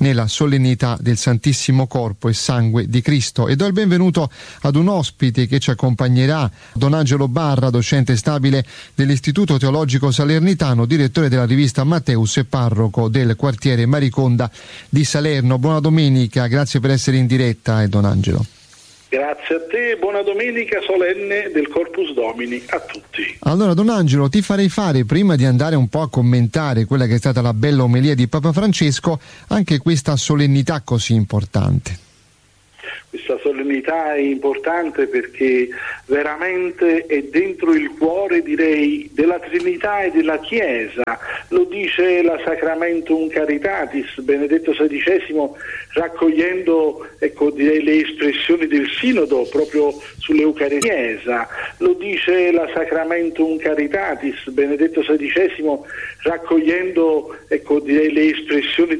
nella solennità del Santissimo Corpo e Sangue di Cristo. E do il benvenuto ad un ospite che ci accompagnerà, Don Angelo Barra, docente stabile dell'Istituto Teologico Salernitano, direttore della rivista Matteus e parroco del quartiere Mariconda di Salerno. Buona domenica, grazie per essere in diretta, Don Angelo. Grazie a te, buona domenica solenne del Corpus Domini a tutti. Allora, Don Angelo, ti farei fare, prima di andare un po' a commentare quella che è stata la bella omelia di Papa Francesco, anche questa solennità così importante. Questa solennità è importante perché veramente è dentro il cuore, direi, della Trinità e della Chiesa. Lo dice la Sacramentum Caritatis, Benedetto XVI, raccogliendo, direi, le espressioni del Sinodo proprio sull'Eucaristia. Lo dice la Sacramentum Caritatis, Benedetto XVI, raccogliendo, direi, le espressioni